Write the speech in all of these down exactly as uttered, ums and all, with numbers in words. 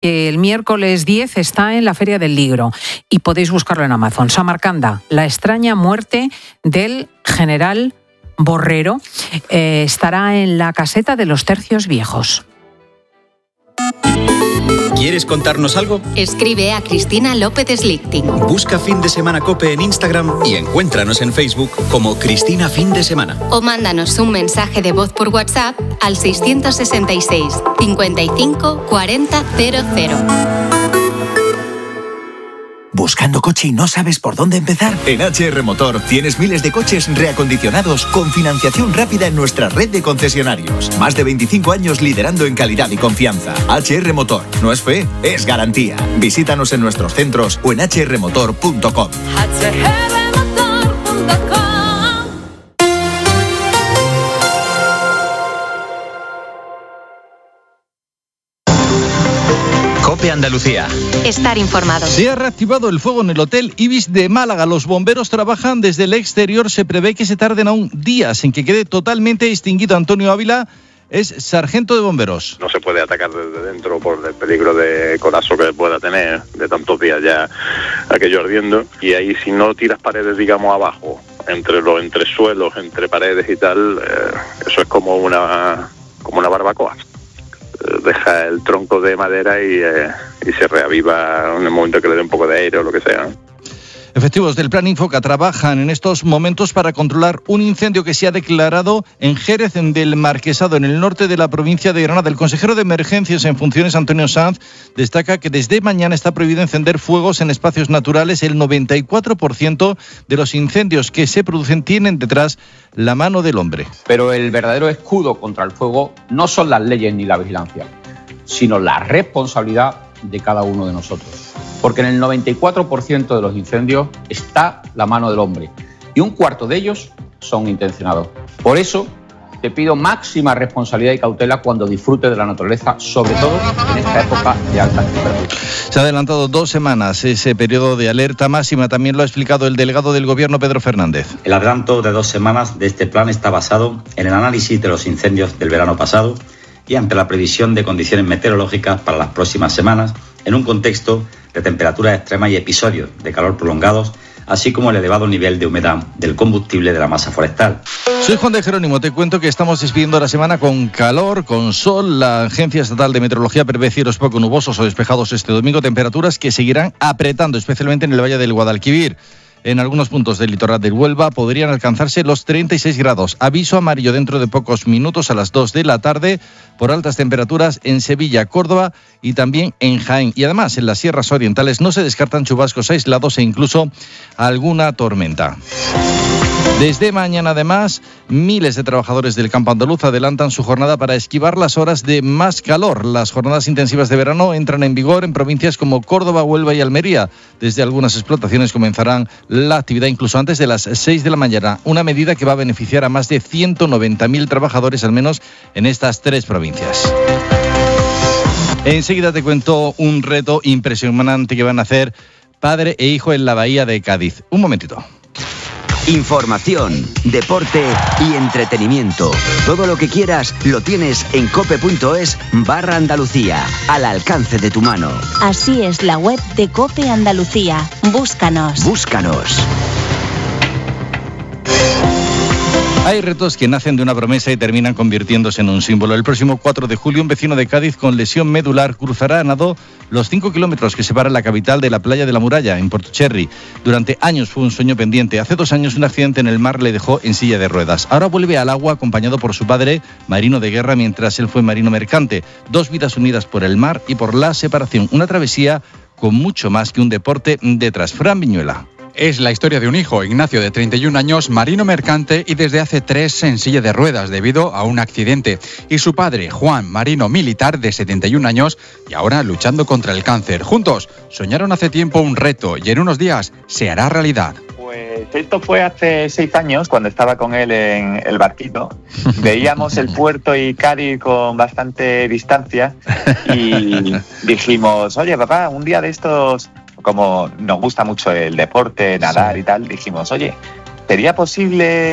que el miércoles diez está en la Feria del Libro y podéis buscarlo en Amazon. Samarcanda, la extraña muerte del general Borrero, eh, estará en la caseta de los Tercios Viejos. ¿Quieres contarnos algo? Escribe a Cristina López Slichting. Busca Fin de Semana COPE en Instagram y encuéntranos en Facebook como Cristina Fin de Semana. O mándanos un mensaje de voz por WhatsApp al seiscientos sesenta y seis, cincuenta y cinco, cuarenta, cero cero. ¿Buscando coche y no sabes por dónde empezar? En H R Motor tienes miles de coches reacondicionados con financiación rápida en nuestra red de concesionarios. Más de veinticinco años liderando en calidad y confianza. H R Motor. No es fe, es garantía. Visítanos en nuestros centros o en h r motor punto com. H R motor punto com. COPE Andalucía. Estar informado. Se ha reactivado el fuego en el Hotel Ibis de Málaga. Los bomberos trabajan desde el exterior. Se prevé que se tarden aún días en que quede totalmente extinguido. Antonio Ávila es sargento de bomberos. No se puede atacar desde dentro por el peligro de colapso que pueda tener de tantos días ya aquello ardiendo. Y ahí si no tiras paredes, digamos, abajo, entre los entresuelos, entre paredes y tal, eh, eso es como una, como una barbacoa. Deja el tronco de madera y, eh, y se reaviva en el momento que le dé un poco de aire o lo que sea. Efectivos del Plan Infoca trabajan en estos momentos para controlar un incendio que se ha declarado en Jerez del Marquesado, en el norte de la provincia de Granada. El consejero de Emergencias en funciones, Antonio Sanz, destaca que desde mañana está prohibido encender fuegos en espacios naturales. El noventa y cuatro por ciento de los incendios que se producen tienen detrás la mano del hombre. Pero el verdadero escudo contra el fuego no son las leyes ni la vigilancia, sino la responsabilidad de cada uno de nosotros. Porque en el noventa y cuatro por ciento de los incendios está la mano del hombre y un cuarto de ellos son intencionados. Por eso te pido máxima responsabilidad y cautela cuando disfrutes de la naturaleza, sobre todo en esta época de altas temperaturas. Se ha adelantado dos semanas ese periodo de alerta máxima, también lo ha explicado el delegado del Gobierno, Pedro Fernández. El adelanto de dos semanas de este plan está basado en el análisis de los incendios del verano pasado y ante la previsión de condiciones meteorológicas para las próximas semanas, en un contexto de temperaturas extremas y episodios de calor prolongados, así como el elevado nivel de humedad del combustible de la masa forestal. Soy Juan de Jerónimo, te cuento que estamos despidiendo la semana con calor, con sol. La Agencia Estatal de Meteorología prevé cielos poco nubosos o despejados este domingo, temperaturas que seguirán apretando, especialmente en el Valle del Guadalquivir. En algunos puntos del litoral del Huelva podrían alcanzarse los treinta y seis grados. Aviso amarillo dentro de pocos minutos a las dos de la tarde por altas temperaturas en Sevilla, Córdoba y también en Jaén. Y además en las sierras orientales no se descartan chubascos aislados e incluso alguna tormenta. Desde mañana, además, miles de trabajadores del campo andaluz adelantan su jornada para esquivar las horas de más calor. Las jornadas intensivas de verano entran en vigor en provincias como Córdoba, Huelva y Almería. Desde algunas explotaciones comenzarán la actividad incluso antes de las seis de la mañana, una medida que va a beneficiar a más de ciento noventa mil trabajadores, al menos en estas tres provincias. Enseguida te cuento un reto impresionante que van a hacer padre e hijo en la bahía de Cádiz. Un momentito. Información, deporte y entretenimiento. Todo lo que quieras lo tienes en cope.es barra Andalucía, al alcance de tu mano. Así es la web de Cope Andalucía. Búscanos. Búscanos. Hay retos que nacen de una promesa y terminan convirtiéndose en un símbolo. El próximo cuatro de julio, un vecino de Cádiz con lesión medular cruzará a nado los cinco kilómetros que separan la capital de la playa de la Muralla, en Portocherry. Durante años fue un sueño pendiente. Hace dos años un accidente en el mar le dejó en silla de ruedas. Ahora vuelve al agua acompañado por su padre, marino de guerra, mientras él fue marino mercante. Dos vidas unidas por el mar y por la separación. Una travesía con mucho más que un deporte detrás. Fran Viñuela. Es la historia de un hijo, Ignacio, de treinta y un años, marino mercante y desde hace tres en silla de ruedas debido a un accidente. Y su padre, Juan, marino militar de setenta y un años y ahora luchando contra el cáncer. Juntos soñaron hace tiempo un reto y en unos días se hará realidad. Pues esto fue hace seis años, cuando estaba con él en el barquito. Veíamos el puerto y Cádiz con bastante distancia y dijimos, oye papá, un día de estos... Como nos gusta mucho el deporte, nadar y tal, dijimos, oye, ¿sería posible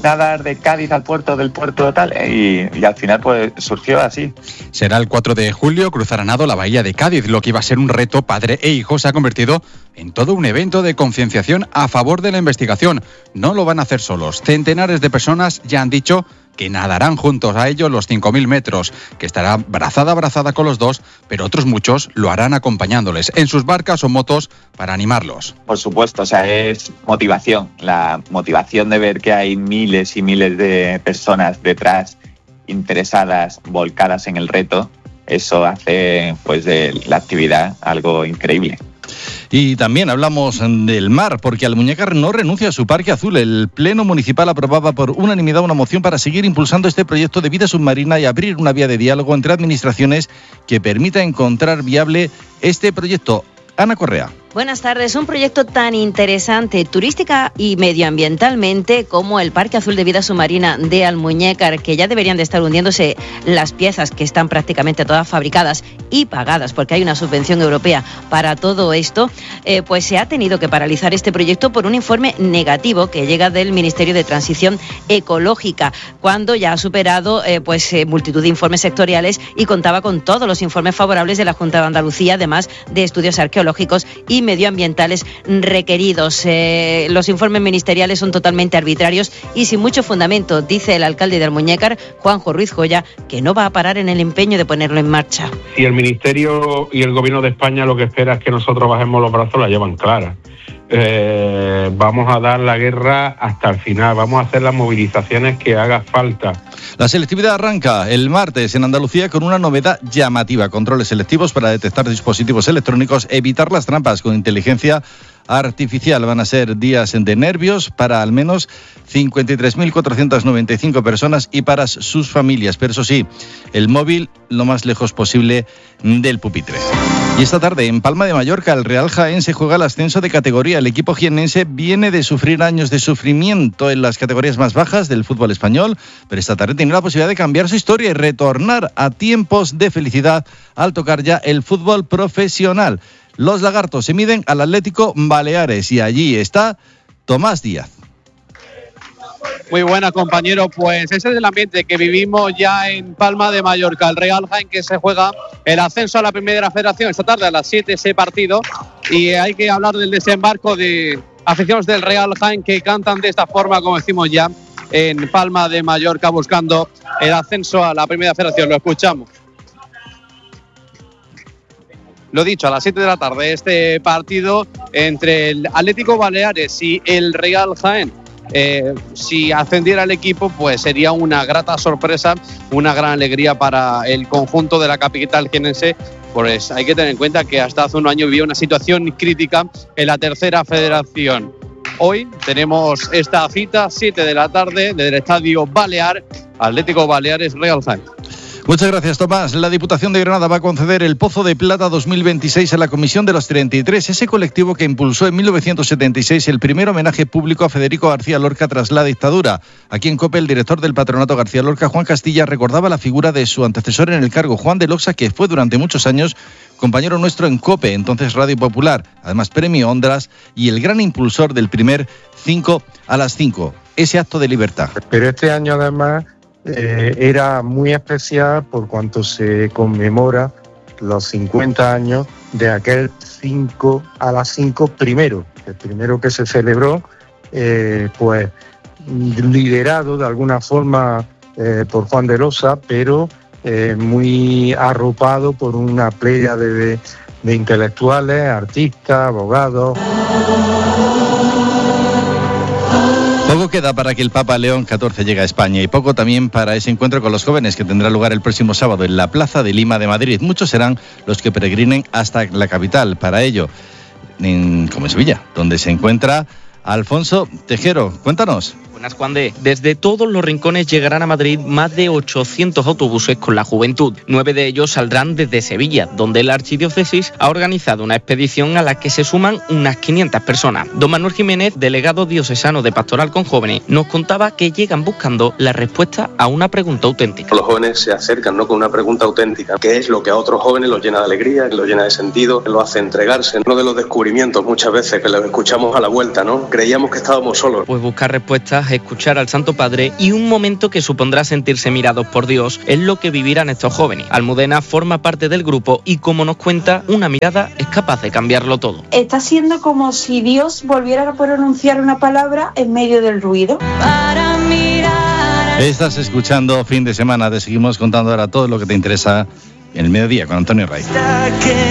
nadar de Cádiz al puerto, del puerto tal, y, y al final pues surgió así. Será el cuatro de julio, cruzar a nado la bahía de Cádiz. Lo que iba a ser un reto padre e hijo se ha convertido en todo un evento de concienciación a favor de la investigación. No lo van a hacer solos. Centenares de personas ya han dicho que nadarán juntos a ellos los cinco mil metros, que estará brazada a brazada con los dos, pero otros muchos lo harán acompañándoles en sus barcas o motos para animarlos. Por supuesto, o sea, es motivación, la motivación de ver que hay miles y miles de personas detrás interesadas, volcadas en el reto. Eso hace pues de la actividad algo increíble. Y también hablamos del mar, porque Almuñécar no renuncia a su parque azul. El Pleno Municipal aprobaba por unanimidad una moción para seguir impulsando este proyecto de vida submarina y abrir una vía de diálogo entre administraciones que permita encontrar viable este proyecto. Ana Correa. Buenas tardes. Un proyecto tan interesante turística y medioambientalmente como el Parque Azul de Vida Submarina de Almuñécar, que ya deberían de estar hundiéndose las piezas que están prácticamente todas fabricadas y pagadas, porque hay una subvención europea para todo esto, eh, pues se ha tenido que paralizar este proyecto por un informe negativo que llega del Ministerio de Transición Ecológica, cuando ya ha superado eh, pues eh, multitud de informes sectoriales y contaba con todos los informes favorables de la Junta de Andalucía, además de estudios arqueológicos y medioambientales requeridos. Eh, los informes ministeriales son totalmente arbitrarios y sin mucho fundamento, dice el alcalde de Almuñécar, Juanjo Ruiz Joya, que no va a parar en el empeño de ponerlo en marcha. Si el Ministerio y el Gobierno de España lo que espera es que nosotros bajemos los brazos, la llevan clara. Eh, vamos a dar la guerra hasta el final, vamos a hacer las movilizaciones que haga falta. La selectividad arranca el martes en Andalucía con una novedad llamativa: controles selectivos para detectar dispositivos electrónicos, evitar las trampas con inteligencia artificial. Van a ser días de nervios para al menos cincuenta y tres mil cuatrocientas noventa y cinco personas y para sus familias, pero eso sí, el móvil lo más lejos posible del pupitre. Y esta tarde en Palma de Mallorca el Real Jaén se juega el ascenso de categoría. El equipo jiennense viene de sufrir años de sufrimiento en las categorías más bajas del fútbol español, pero esta tarde tiene la posibilidad de cambiar su historia y retornar a tiempos de felicidad al tocar ya el fútbol profesional. Los lagartos se miden al Atlético Baleares y allí está Tomás Díaz. Muy buena, compañero. Pues ese es el ambiente que vivimos ya en Palma de Mallorca. El Real Jaén, que se juega el ascenso a la Primera Federación esta tarde a las siete, ese partido. Y hay que hablar del desembarco de aficionados del Real Jaén que cantan de esta forma, como decimos ya, en Palma de Mallorca, buscando el ascenso a la Primera Federación. Lo escuchamos. Lo dicho, a las siete de la tarde, este partido entre el Atlético Baleares y el Real Jaén. Eh, si ascendiera el equipo, pues sería una grata sorpresa, una gran alegría para el conjunto de la capital jiennense. Pues hay que tener en cuenta que hasta hace un año vivía una situación crítica en la tercera federación. Hoy tenemos esta cita, siete de la tarde, desde el Estadio Balear, Atlético Baleares, Real Jaén. Muchas gracias, Tomás. La Diputación de Granada va a conceder el Pozo de Plata dos mil veintiséis a la Comisión de los treinta y tres, ese colectivo que impulsó en mil novecientos setenta y seis el primer homenaje público a Federico García Lorca tras la dictadura. Aquí en COPE, el director del Patronato García Lorca, Juan Castilla, recordaba la figura de su antecesor en el cargo, Juan de Loxa, que fue durante muchos años compañero nuestro en COPE, entonces Radio Popular, además Premio Ondras, y el gran impulsor del primer cinco a las cinco, ese acto de libertad. Pero este año además Eh, era muy especial por cuanto se conmemora los cincuenta años de aquel cinco a las cinco primero, el primero que se celebró, eh, pues liderado de alguna forma eh, por Juan de Loxa, pero eh, muy arropado por una playa de, de, de intelectuales, artistas, abogados. Poco queda para que el Papa León catorce llegue a España y poco también para ese encuentro con los jóvenes que tendrá lugar el próximo sábado en la Plaza de Lima de Madrid. Muchos serán los que peregrinen hasta la capital para ello, en, como en Sevilla, donde se encuentra Alfonso Tejero. Cuéntanos. Buenas, Juan de. Desde todos los rincones llegarán a Madrid más de ochocientos autobuses con la juventud. Nueve de ellos saldrán desde Sevilla, donde la Archidiócesis ha organizado una expedición a la que se suman unas quinientas personas. Don Manuel Jiménez, delegado diocesano de Pastoral con Jóvenes, nos contaba que llegan buscando la respuesta a una pregunta auténtica. Los jóvenes se acercan, ¿no?, con una pregunta auténtica. ¿Qué es lo que a otros jóvenes los llena de alegría, que los llena de sentido, que los hace entregarse? Uno de los descubrimientos muchas veces que los escuchamos a la vuelta, ¿no? Creíamos que estábamos solos. Pues buscar respuestas a escuchar al Santo Padre y un momento que supondrá sentirse mirados por Dios es lo que vivirán estos jóvenes. Almudena forma parte del grupo y, como nos cuenta, una mirada es capaz de cambiarlo todo. Está siendo como si Dios volviera a pronunciar una palabra en medio del ruido. Para mirar. Estás escuchando Fin de Semana. Te seguimos contando ahora todo lo que te interesa en el mediodía con Antonio Rey.